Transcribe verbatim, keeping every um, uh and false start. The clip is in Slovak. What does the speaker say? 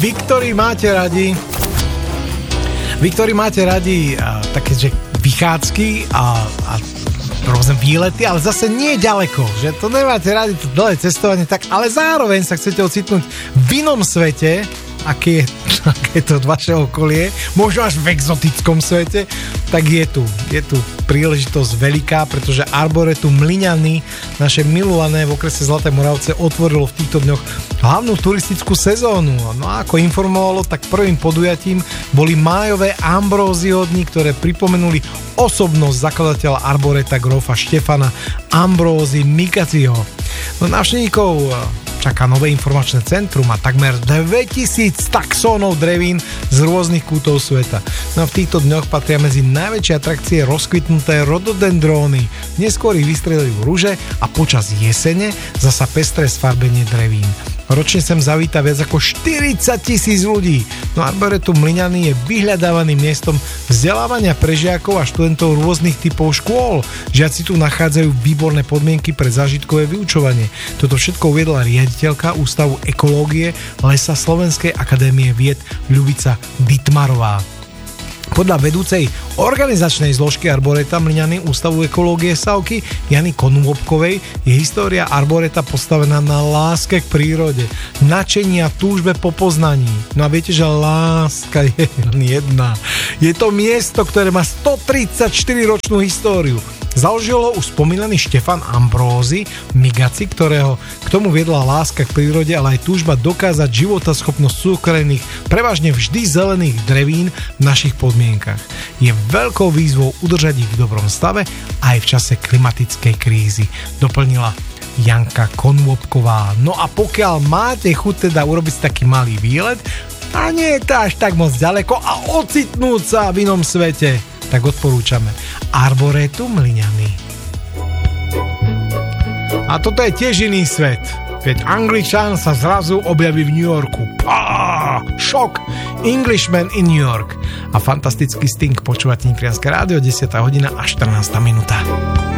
Vy, ktorí máte radi Vy, ktorí máte radi a, také, že vychádzky a, a rôzne výlety, ale zase nie ďaleko, že to nemáte radi, to dlhé cestovanie, tak, ale zároveň sa chcete ocitnúť v inom svete, aké je, aké je to vaše okolie, možno až v exotickom svete, tak je tu, je tu príležitosť veľká, pretože Arboretum Mlyňany, naše milované v okrese Zlaté Moravce, otvorilo v týchto dňoch hlavnú turistickú sezónu. No a ako informovalo, tak prvým podujatím boli májové ambrózio dni, ktoré pripomenuli osobnosť zakladateľa Arboreta grófa Štefana Ambrózy Migazziho. No návštevníkov čaká nové informačné centrum a takmer dvetisíc taxónov drevín z rôznych kútov sveta. No a v týchto dňoch patria medzi najväčšie atrakcie rozkvitnuté rododendróny. Neskôr ich vystriedajú rúže a počas jesene zasa pestré sfarbenie drevín. Ročne sem zavíta viac ako štyridsať tisíc ľudí. No Arboretum Mlyňany je vyhľadávaným miestom vzdelávania pre žiakov a študentov rôznych typov škôl. Žiaci tu nachádzajú výborné podmienky pre zážitkové vyučovanie. Toto všetko uviedla riaditeľka Ústavu ekológie Lesa Slovenskej akadémie vied Ľubica Dittmarová. Podľa vedúcej organizačnej zložky Arboreta Mlyňany Ústavu ekológie SAOKY Jany Konôbkovej je história Arboreta postavená na láske k prírode, nadšení a túžbe po poznaní. No a viete, že láska je jedna. Je to miesto, ktoré má stotridsaťštyriročnú históriu. Založilo už spomínaný Štefan Ambrózy Migazzi, ktorého k tomu viedla láska k prírode, ale aj túžba dokázať životaschopnosť súkromných, prevažne vždy zelených drevín v našich podmienkach. Je veľkou výzvou udržať ich v dobrom stave aj v čase klimatickej krízy, doplnila Janka Konôbková. No a pokiaľ máte chuť teda urobiť taký malý výlet, a nie je to až tak moc ďaleko a ocitnúť sa v inom svete, tak odporúčame Arboretum Mlyňany. A toto je tiež iný svet, keď Angličan sa zrazu objaví v New Yorku. Pá, šok! Englishman in New York. A fantastický Sting. Počúvate Nitrianske rádio, desiata hodina a štrnásta minúta.